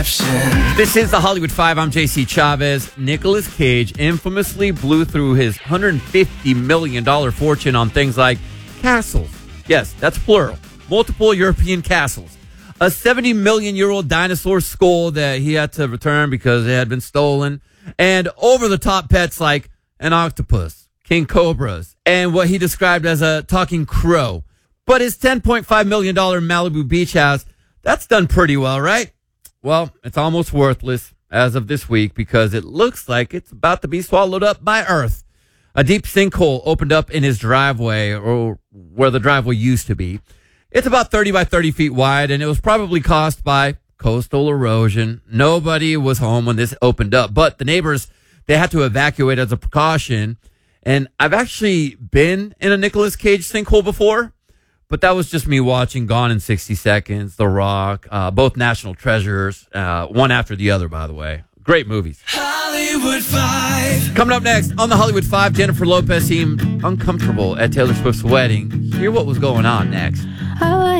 This is the Hollywood Five. I'm JC Chavez. Nicolas Cage infamously blew through his $150 million fortune on things like castles. Yes, that's plural. Multiple European castles. A 70 million-year-old dinosaur skull that he had to return because it had been stolen. And over-the-top pets like an octopus, king cobras, and what he described as a talking crow. But his $10.5 million Malibu beach house, that's done pretty well, right? Well, it's almost worthless as of this week because it looks like it's about to be swallowed up by Earth. A deep sinkhole opened up in his driveway, or where the driveway used to be. It's about 30 by 30 feet wide, and it was probably caused by coastal erosion. Nobody was home when this opened up, but the neighbors, they had to evacuate as a precaution. And I've actually been in a Nicolas Cage sinkhole before. But that was just me watching Gone in 60 Seconds, The Rock, both national treasures, one after the other, by the way. Great movies. Hollywood Five. Coming up next on the Hollywood Five, Jennifer Lopez seemed uncomfortable at Taylor Swift's wedding. Hear what was going on next.